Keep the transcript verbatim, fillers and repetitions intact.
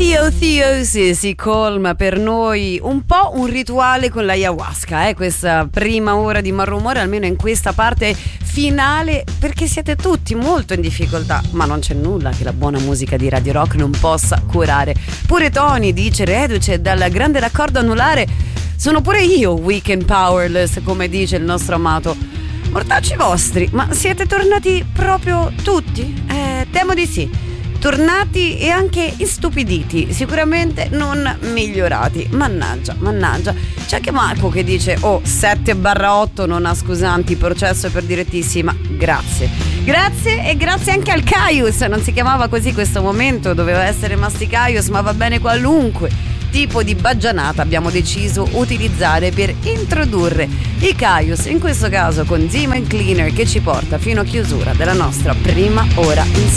Theo si colma per noi un po' un rituale con l'ayahuasca, eh? Questa prima ora di Malrumore, almeno in questa parte finale, perché siete tutti molto in difficoltà, ma non c'è nulla che la buona musica di Radio Rock non possa curare. Pure Tony dice, reduce dal grande raccordo anulare, sono pure io weekend powerless, come dice il nostro amato. Mortacci vostri, ma siete tornati proprio tutti? Eh, temo di sì. Tornati e anche istupiditi, sicuramente non migliorati. Mannaggia, mannaggia. C'è anche Marco che dice, oh, sette barra otto non ha scusanti, processo per direttissima. Grazie. Grazie e grazie anche al Caius. Non si chiamava così questo momento, doveva essere Masticaius, ma va bene qualunque tipo di baggianata abbiamo deciso utilizzare per introdurre i Caius, in questo caso con Demon Cleaner, che ci porta fino a chiusura della nostra prima ora insieme.